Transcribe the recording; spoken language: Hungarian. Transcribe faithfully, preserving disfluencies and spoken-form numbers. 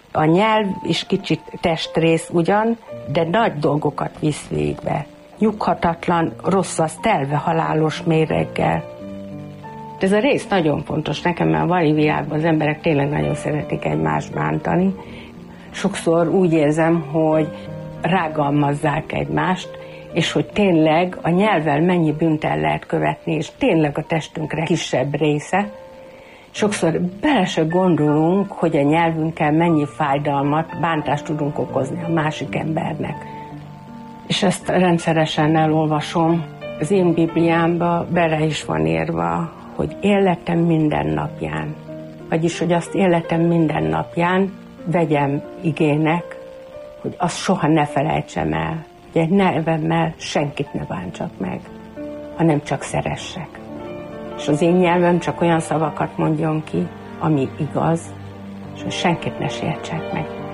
A nyelv is kicsit testrész ugyan, de nagy dolgokat visz végbe. Nyughatatlan, rossz az telve halálos méreggel. Ez a rész nagyon fontos nekem, mert a mai világban az emberek tényleg nagyon szeretik egymást bántani. Sokszor úgy érzem, hogy rágalmazzák egymást, és hogy tényleg a nyelvvel mennyi bűnt el lehet követni, és tényleg a testünkre kisebb része. Sokszor bele se gondolunk, hogy a nyelvünkkel mennyi fájdalmat, bántást tudunk okozni a másik embernek. És ezt rendszeresen elolvasom. Az én Bibliámba bele is van írva, hogy életem minden napján. Vagyis, hogy azt életem minden napján vegyem igének, hogy azt soha ne felejtsem el. Hogy egy nevemmel senkit ne bántsak meg, hanem csak szeressek. És az én nyelvem csak olyan szavakat mondjon ki, ami igaz, és hogy senkit ne sértsek meg.